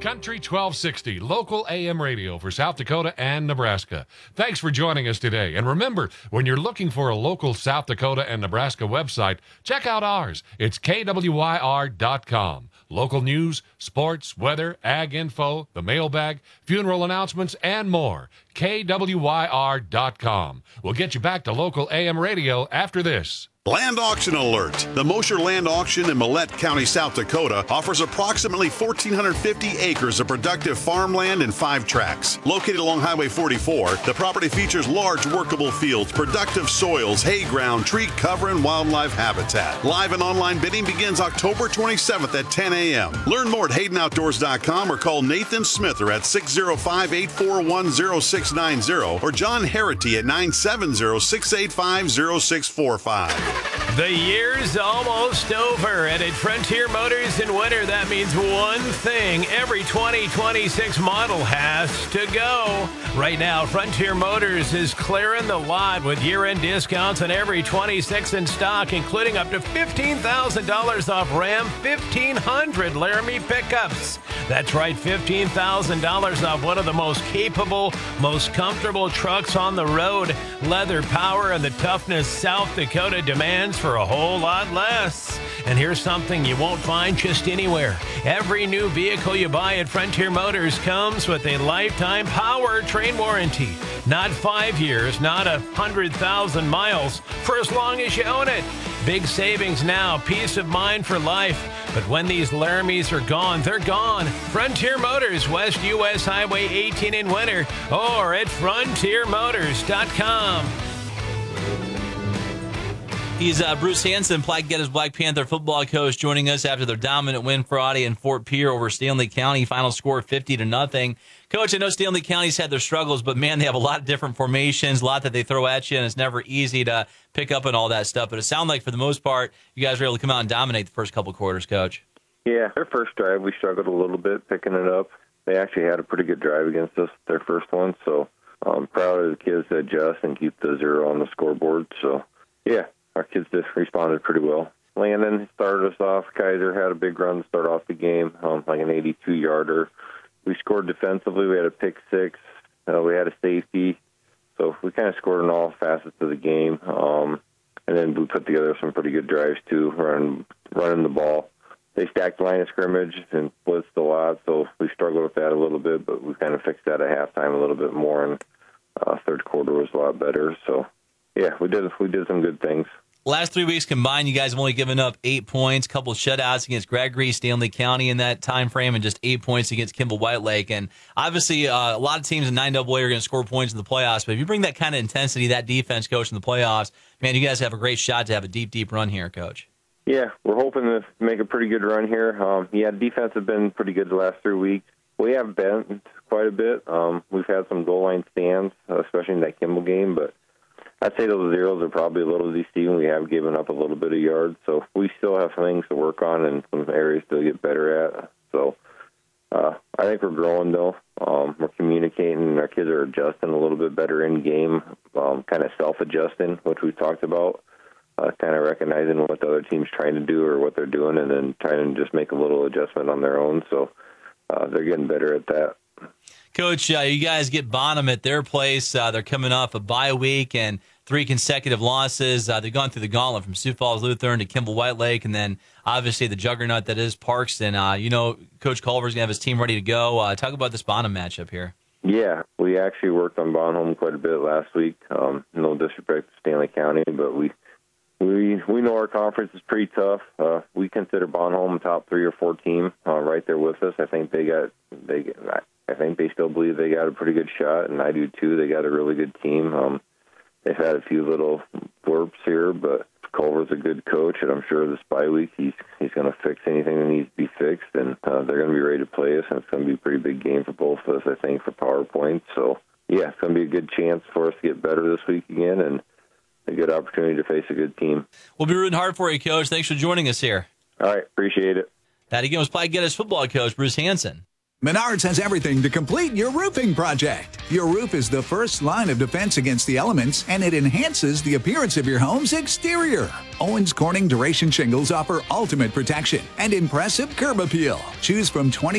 Country 1260, local AM radio for South Dakota and Nebraska. Thanks for joining us today. And remember, when you're looking for a local South Dakota and Nebraska website, check out ours. It's KWYR.com. Local news, sports, weather, ag info, the mailbag, funeral announcements, and more. KWYR.com. We'll get you back to local AM radio after this. Land auction alert. The Mosher Land Auction in Millette County, South Dakota offers approximately 1,450 acres of productive farmland and 5 tracts. Located along Highway 44, the property features large workable fields, productive soils, hay ground, tree cover, and wildlife habitat. Live and online bidding begins October 27th at 10 a.m. Learn more at HaydenOutdoors.com or call Nathan Smither at 605-841-0690 or John Harity at 970-685-0645. The year's almost over, and at Frontier Motors in winter, that means one thing. Every 2026 model has to go. Right now, Frontier Motors is clearing the lot with year-end discounts on every 26 in stock, including up to $15,000 off Ram 1500 Laramie pickups. That's right, $15,000 off one of the most capable, most comfortable trucks on the road. Leather, power, and the toughness South Dakota demands for a whole lot less. And here's something you won't find just anywhere. Every new vehicle you buy at Frontier Motors comes with a lifetime powertrain warranty. Not 5 years, not 100,000 miles, for as long as you own it. Big savings now, peace of mind for life. But when these Laramies are gone, they're gone. Frontier Motors, West U.S. Highway 18 in winter, or at frontiermotors.com. He's Bruce Hansen, Platte Geddes Black Panther football coach, joining us after their dominant win Friday in Fort Pierre over Stanley County. Final score 50-0. Coach, I know Stanley County's had their struggles, but man, they have a lot of different formations, a lot that they throw at you, and it's never easy to pick up on all that stuff. But it sounds like for the most part, you guys were able to come out and dominate the first couple quarters, Coach. Yeah, their first drive, we struggled a little bit picking it up. They actually had a pretty good drive against us, their first one, so I'm proud of the kids to adjust and keep the 0 on the scoreboard. So, yeah. Our kids just responded pretty well. Landon started us off. Kaiser had a big run to start off the game, like an 82-yarder. We scored defensively. We had a pick 6. We had a safety. So we kind of scored in all facets of the game. And then we put together some pretty good drives, too, running the ball. They stacked the line of scrimmage and blitzed a lot, so we struggled with that a little bit, but we kind of fixed that at halftime a little bit more, and third quarter was a lot better. So, yeah, we did some good things. Last 3 weeks combined, you guys have only given up 8 points, a couple of shutouts against Gregory, Stanley County in that time frame, and just 8 points against Kimball White Lake. And obviously, a lot of teams in 9AA are going to score points in the playoffs. But if you bring that kind of intensity, that defense, Coach, in the playoffs, man, you guys have a great shot to have a deep, deep run here, Coach. Yeah, we're hoping to make a pretty good run here. Defense has been pretty good the last 3 weeks. We have bent quite a bit. We've had some goal line stands, especially in that Kimball game, but I'd say those zeros are probably a little deceiving. We have given up a little bit of yards, so we still have things to work on and some areas to get better at. So I think we're growing, though. We're communicating. Our kids are adjusting a little bit better in game, kind of self-adjusting, which we talked about, kind of recognizing what the other team's trying to do or what they're doing, and then trying to just make a little adjustment on their own. So they're getting better at that. Coach, you guys get Bonham at their place. They're coming off a bye week and 3 consecutive losses. They've gone through the gauntlet from Sioux Falls Lutheran to Kimball White Lake, and then obviously the juggernaut that is Parkston. Coach Culver's going to have his team ready to go. Talk about this Bonham matchup here. Yeah, we actually worked on Bonham quite a bit last week. No disrespect to Stanley County, but we know our conference is pretty tough. We consider Bonham a top 3 or 4 team right there with us. I think they still believe they got a pretty good shot, and I do too. They got a really good team. They've had a few little blurps here, but Culver's a good coach, and I'm sure this bye week he's going to fix anything that needs to be fixed, and they're going to be ready to play us, and it's going to be a pretty big game for both of us, I think, for PowerPoint. So, yeah, it's going to be a good chance for us to get better this week again, and a good opportunity to face a good team. We'll be rooting hard for you, Coach. Thanks for joining us here. All right, appreciate it. That again was Platte Geddes football coach Bruce Hansen. Menards has everything to complete your roofing project. Your roof is the first line of defense against the elements, and it enhances the appearance of your home's exterior. Owens Corning Duration Shingles offer ultimate protection and impressive curb appeal. Choose from 20